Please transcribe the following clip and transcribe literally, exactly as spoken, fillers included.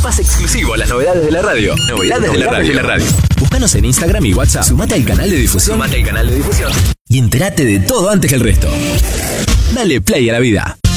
más exclusivo a las novedades de la radio. Novedades, novedades de, la radio. de la radio. Búscanos en Instagram y WhatsApp. Sumate al canal de difusión. Sumate al canal de difusión. Y entérate de todo antes que el resto. Dale play a la vida.